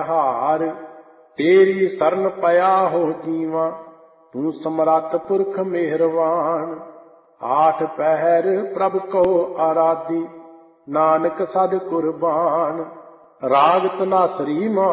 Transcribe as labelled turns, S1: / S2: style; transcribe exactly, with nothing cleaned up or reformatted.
S1: ਹਾਰ। ਤੇਰੀ ਸਰਨ ਪਿਆ ਹੋ ਜੀਵਾਂ, ਤੂੰ ਸਮਰੱਥ ਪੁਰਖ ਮਿਹਰਬਾਨ। ਆਠ ਪਹਿਰ ਪ੍ਰਭ ਕੋ ਆਰਾਧੀ, ਨਾਨਕ ਸਦ ਕੁਰਬਾਨ। ਰਾਗ ਧਨਾਸਰੀ